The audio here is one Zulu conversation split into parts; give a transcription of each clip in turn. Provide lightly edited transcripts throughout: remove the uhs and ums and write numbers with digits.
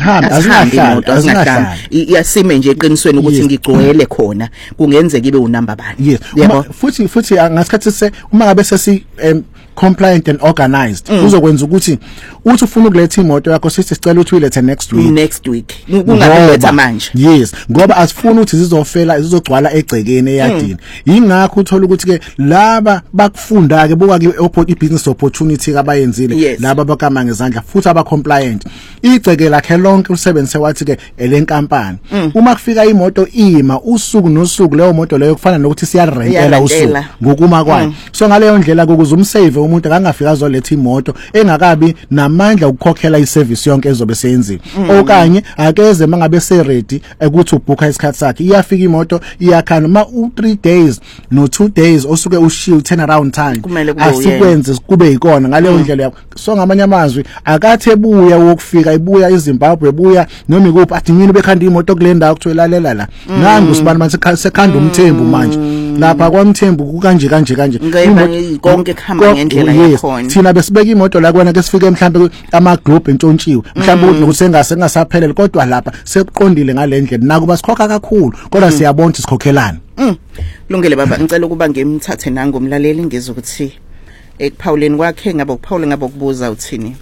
azingahlali iyasime nje eqinisweni ukuthi ngigcwele khona kungenzeka ibe unumber bani yebo futhi ngasikhathi uma ngabe sesi compliant and organized uzokwenza ukuthi uthi ufuna ukuletha imoto yakho sithi sicela ukuthi uyilethe next week kungabiletha manje yes ngoba asifuni ukuthi zizogcwala egcekeni eyadini ingakho uthola ukuthi ke laba bakufunda ke buka ke business opportunity kabayenzile laba bakama ngezandla futhi aba compliant igceke lakhe lonke usebenze wathi ke elenkampani uma kufika imoto ima usuku nosuku leyo moto leyo kufana nokuthi siyarentela usuku ngokuma kwayo so ngaleyo ndlela ukuze umsave umuntu akangafika azoletha imoto engakabi namandla ukukhokhela iservice yonke ezobe seyenziwe okanye akeze mangabe se ready ukuthi ubooka isikhathi sakhe iyafika imoto iyakhana ma u3 days no 2 days osuke ushiya turnaround time asikwenze kube ikona ngaleyo ndlela yakho so ngamanye amazwi akathi ebuya wokufika ibuya eZimbabwe ebuya noma ikuphi athi mina bekhanda imoto kule ndawo kutholakala la nangu sibani manje sekhanda umthembu manje lapha kwaMthembu kukanje konke kuhamba ngendlela yakhona thina besibeka imoto la kwana ke sifike mhlambe ama group entshontshiwe mhlambe ukuthi nokusengasaphelele kodwa lapha sekuqondile ngalendlela nakuba sikhokha kakhulu kodwa siyabona ukuthi sikhokhelana Lungile baba ngicela ukuba ngimthathe nangomlaleli ngizwe ukuthi ekuphawuleni kwakhe ngabe ukuphawula ngabe ukubuza uthini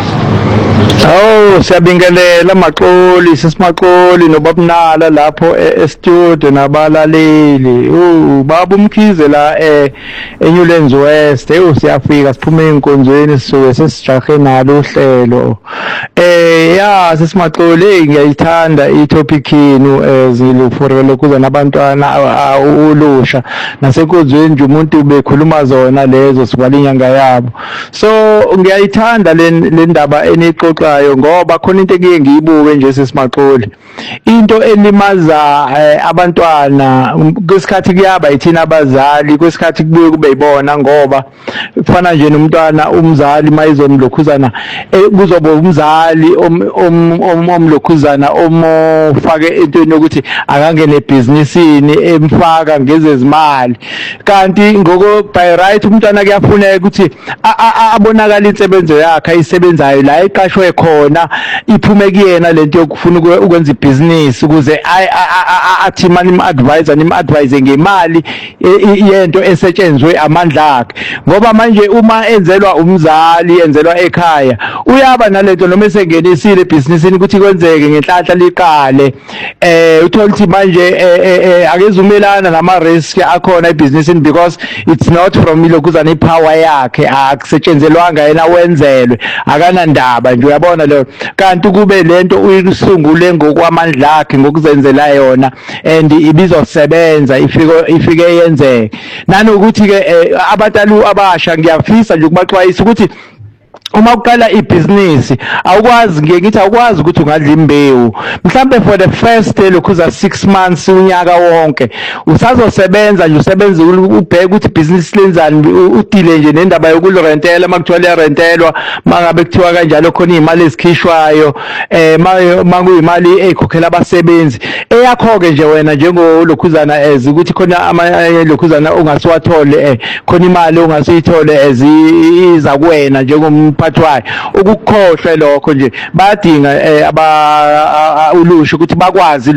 Siyabingelela Maxoli sisiMaxoli noBabunala lapho e-studio nabalaleli baba Umkhize la eNewlands West siyafika siphume enkonzweni sisuke sesijahe nalo uhlelo sisiMaxoli ngiyayithanda itopic yenu ziluforelo kuza nabantwana ulusha nasenkonzweni nje umuntu bekhuluma zona lezo sikwala inyanga yabo so ngiyayithanda le ndaba enixoxayo ngoba khona into eke ngiyibuke nje sisiMaxoli into elimaza abantwana kwesikhathi kuyaba yithina abazali kwesikhathi kubuye kube yibona ngoba kufana nje nomntwana umzali mayizomlokhuzana kuzoba umzali omlokhuzana omfake into yokuthi akangene ebhizinisini emfaka ngezezimali kanti ngoko by right umntwana kuyafuneka ukuthi abonakala insebenzo yakhe ayisebenzayo la eqashwe khona iphume kuyena lento yokufuna ukwenza ibhizinisi ukuze athi mani advise ngemali yento esetshenzwe amandla akhe ngoba manje uma enzelwa umzali enzelwa ekhaya uyaba nalento noma esengenisile ebhizinisini ukuthi kwenzeke ngenhlanhla liqale uthola ukuthi manje akezumelana nama risk akhona ebhizinisini because it's not from lokuzana ipower yakhe akusetshenzelwanga yena wenzelwe akanandaba nje uyabona leyo kanti kube lento uyisungule ngokwamandla akhe ngokuzenzela yona and ibizosebenza ifike yenzeke nanokuthi ke abatalu abasha ngiyafisa nje ukubaxwayisa ukuthi uma uqala ibhizinisi awukwazi ngithi awukwazi ukuthi ungadla imbewu mhlambe for the first lokhuza 6 months unyaka wonke usazosebenza nje usebenza ubheke ukuthi ibhizinisi lenzani udile nje nendaba yokulorentela makuthiwa rentelwa mangabe kuthiwa kanjalo khona imali ezikhishwayo makuyimali ekhokhela abasebenzi eyakho ke nje wena njengolokhuzana ukuthi khona lokhuzana ungasiwathole khona imali ongasiyithole eziza kuwena njengomphakathi ukukhohlwe lokho nje badinga ulusha ukuthi bakwazi